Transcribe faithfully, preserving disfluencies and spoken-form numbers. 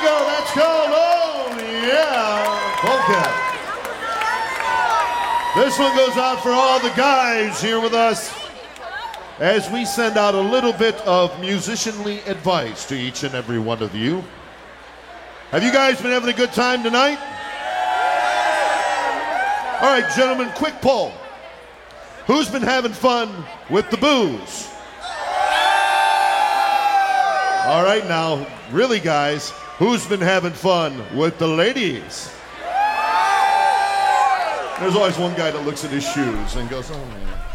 go. That's called, oh, yeah, polka. This one goes out for all the guys here with us as we send out a little bit of musicianly advice to each and every one of you. Have you guys been having a good time tonight? All right, gentlemen, quick poll. Who's been having fun with the booze? All right, now, really, guys, who's been having fun with the ladies? There's always one guy that looks at his shoes and goes, oh, man.